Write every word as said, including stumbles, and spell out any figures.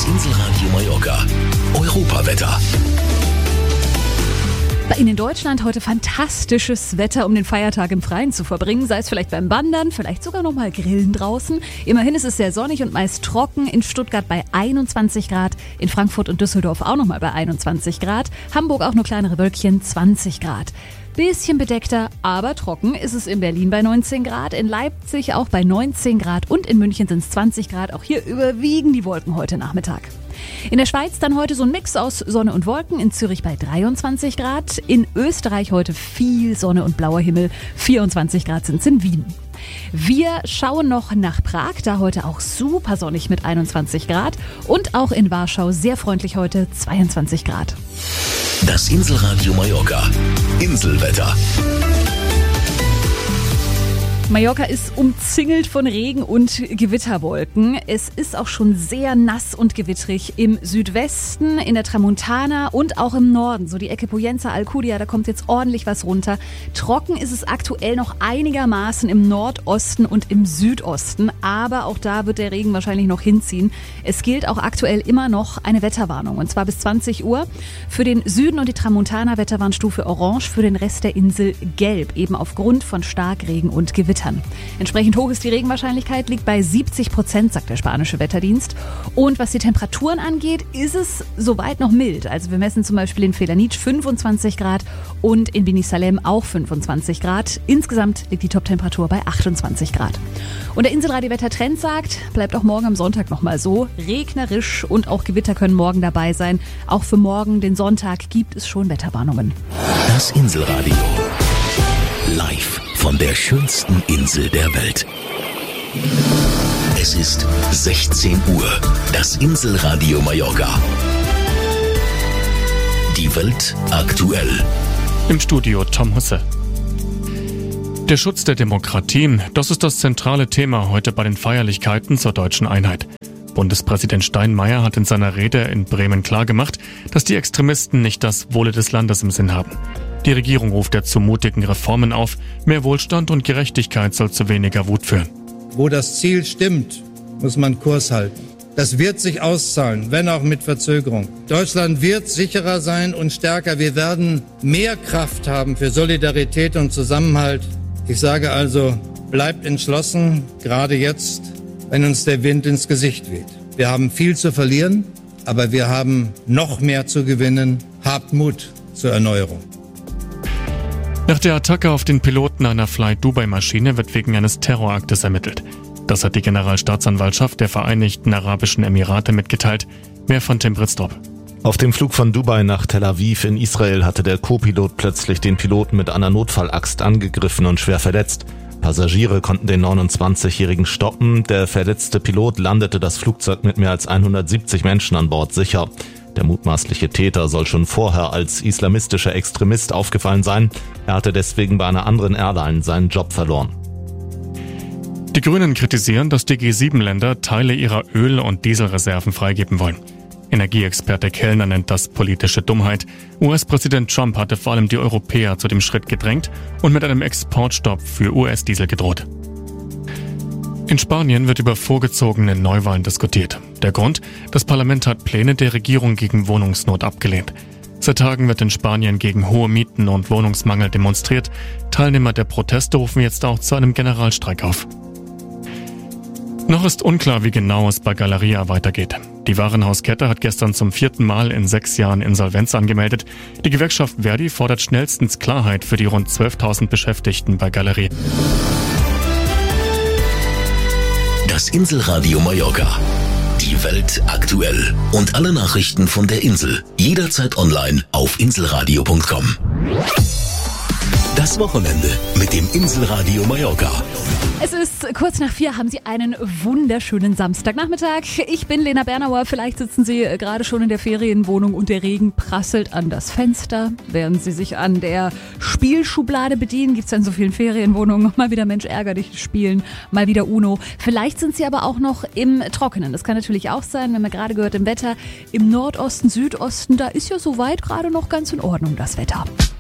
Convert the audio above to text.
Inselradio Mallorca. Europawetter. Bei Ihnen in Deutschland heute fantastisches Wetter, um den Feiertag im Freien zu verbringen. Sei es vielleicht beim Wandern, vielleicht sogar noch mal Grillen draußen. Immerhin ist es sehr sonnig und meist trocken. In Stuttgart bei einundzwanzig Grad, in Frankfurt und Düsseldorf auch noch mal bei einundzwanzig Grad. Hamburg auch nur kleinere Wölkchen, zwanzig Grad. Bisschen bedeckter, aber trocken ist es in Berlin bei neunzehn Grad, in Leipzig auch bei neunzehn Grad und in München sind es zwanzig Grad. Auch hier überwiegen die Wolken heute Nachmittag. In der Schweiz dann heute so ein Mix aus Sonne und Wolken, in Zürich bei dreiundzwanzig Grad, in Österreich heute viel Sonne und blauer Himmel, vierundzwanzig Grad sind es in Wien. Wir schauen noch nach Prag, da heute auch super sonnig mit einundzwanzig Grad und auch in Warschau sehr freundlich heute zweiundzwanzig Grad. Das Inselradio Mallorca. Inselwetter. Mallorca ist umzingelt von Regen und Gewitterwolken. Es ist auch schon sehr nass und gewittrig im Südwesten, in der Tramontana und auch im Norden. So die Ecke Poyenza, Alcudia, da kommt jetzt ordentlich was runter. Trocken ist es aktuell noch einigermaßen im Nordosten und im Südosten. Aber auch da wird der Regen wahrscheinlich noch hinziehen. Es gilt auch aktuell immer noch eine Wetterwarnung. Und zwar bis zwanzig Uhr. Für den Süden und die Tramontana Wetterwarnstufe Orange, für den Rest der Insel Gelb. Eben aufgrund von Starkregen und Gewitter. Entsprechend hoch ist die Regenwahrscheinlichkeit, liegt bei siebzig Prozent, sagt der spanische Wetterdienst. Und was die Temperaturen angeht, ist es soweit noch mild. Also wir messen zum Beispiel in Felanitsch fünfundzwanzig Grad und in Beni Salem auch fünfundzwanzig Grad. Insgesamt liegt die Toptemperatur bei achtundzwanzig Grad. Und der Inselradio-Wettertrend sagt, bleibt auch morgen am Sonntag nochmal so. Regnerisch und auch Gewitter können morgen dabei sein. Auch für morgen, den Sonntag, gibt es schon Wetterwarnungen. Das Inselradio. Live von der schönsten Insel der Welt. Es ist sechzehn Uhr. Das Inselradio Mallorca. Die Welt aktuell. Im Studio Tom Husse. Der Schutz der Demokratie, das ist das zentrale Thema heute bei den Feierlichkeiten zur deutschen Einheit. Bundespräsident Steinmeier hat in seiner Rede in Bremen klargemacht, dass die Extremisten nicht das Wohle des Landes im Sinn haben. Die Regierung ruft ja zu mutigen Reformen auf. Mehr Wohlstand und Gerechtigkeit soll zu weniger Wut führen. Wo das Ziel stimmt, muss man Kurs halten. Das wird sich auszahlen, wenn auch mit Verzögerung. Deutschland wird sicherer sein und stärker. Wir werden mehr Kraft haben für Solidarität und Zusammenhalt. Ich sage also, bleibt entschlossen, gerade jetzt, wenn uns der Wind ins Gesicht weht. Wir haben viel zu verlieren, aber wir haben noch mehr zu gewinnen. Habt Mut zur Erneuerung. Nach der Attacke auf den Piloten einer Fly-Dubai-Maschine wird wegen eines Terroraktes ermittelt. Das hat die Generalstaatsanwaltschaft der Vereinigten Arabischen Emirate mitgeteilt. Mehr von Tim Britztrup. Auf dem Flug von Dubai nach Tel Aviv in Israel hatte der Co-Pilot plötzlich den Piloten mit einer Notfallaxt angegriffen und schwer verletzt. Passagiere konnten den neunundzwanzigjährigen stoppen. Der verletzte Pilot landete das Flugzeug mit mehr als hundertsiebzig Menschen an Bord sicher. Der mutmaßliche Täter soll schon vorher als islamistischer Extremist aufgefallen sein. Er hatte deswegen bei einer anderen Airline seinen Job verloren. Die Grünen kritisieren, dass die G sieben Länder Teile ihrer Öl- und Dieselreserven freigeben wollen. Energieexperte Kellner nennt das politische Dummheit. U S-Präsident Trump hatte vor allem die Europäer zu dem Schritt gedrängt und mit einem Exportstopp für U S-Diesel gedroht. In Spanien wird über vorgezogene Neuwahlen diskutiert. Der Grund? Das Parlament hat Pläne der Regierung gegen Wohnungsnot abgelehnt. Seit Tagen wird in Spanien gegen hohe Mieten und Wohnungsmangel demonstriert. Teilnehmer der Proteste rufen jetzt auch zu einem Generalstreik auf. Noch ist unklar, wie genau es bei Galeria weitergeht. Die Warenhauskette hat gestern zum vierten Mal in sechs Jahren Insolvenz angemeldet. Die Gewerkschaft Verdi fordert schnellstens Klarheit für die rund zwölftausend Beschäftigten bei Galeria. Das Inselradio Mallorca. Die Welt aktuell. Und alle Nachrichten von der Insel. Jederzeit online auf inselradio punkt com. Das Wochenende mit dem Inselradio Mallorca. Es ist kurz nach vier, haben Sie einen wunderschönen Samstagnachmittag. Ich bin Lena Bernauer, vielleicht sitzen Sie gerade schon in der Ferienwohnung und der Regen prasselt an das Fenster. Während Sie sich an der Spielschublade bedienen, gibt es ja in so vielen Ferienwohnungen mal wieder Mensch ärger dich spielen, mal wieder Uno. Vielleicht sind Sie aber auch noch im Trockenen. Das kann natürlich auch sein, wenn man gerade gehört im Wetter, im Nordosten, Südosten, da ist ja soweit gerade noch ganz in Ordnung das Wetter.